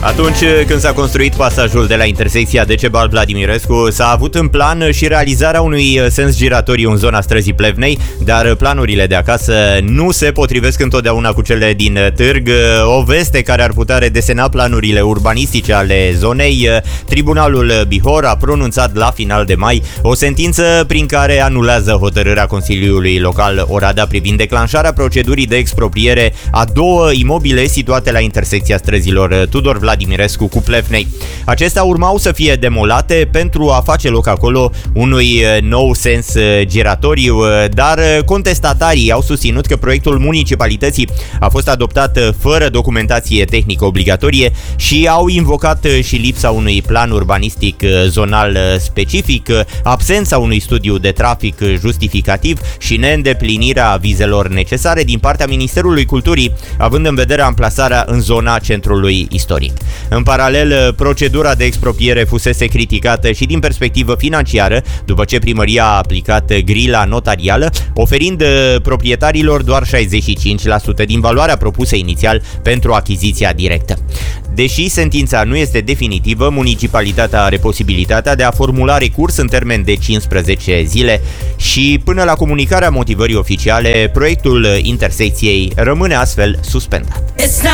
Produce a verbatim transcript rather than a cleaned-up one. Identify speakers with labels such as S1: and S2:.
S1: Atunci când s-a construit pasajul de la intersecția Decebal Vladimirescu, s-a avut în plan și realizarea unui sens giratoriu în zona străzii Plevnei, dar planurile de acasă nu se potrivesc întotdeauna cu cele din târg. O veste care ar putea redesena planurile urbanistice ale zonei. Tribunalul Bihor a pronunțat la final de mai o sentință prin care anulează hotărârea Consiliului Local Oradea privind declanșarea procedurii de expropriere a două imobile situate la intersecția străzilor Tudor Vladimirescu cu Plevnei. Acestea urmau să fie demolate pentru a face loc acolo unui nou sens giratoriu, dar contestatarii au susținut că proiectul municipalității a fost adoptat fără documentație tehnică obligatorie și au invocat și lipsa unui plan urbanistic zonal specific, absența unui studiu de trafic justificativ și neîndeplinirea vizelor necesare din partea Ministerului Culturii, având în vedere amplasarea în zona centrului istoric. În paralel, procedura de expropriere fusese criticată și din perspectivă financiară, după ce primăria a aplicat grila notarială, oferind proprietarilor doar șaizeci și cinci la sută din valoarea propusă inițial pentru achiziția directă. Deși sentința nu este definitivă, municipalitatea are posibilitatea de a formula recurs în termen de cincisprezece zile și până la comunicarea motivării oficiale, proiectul intersecției rămâne astfel suspendat.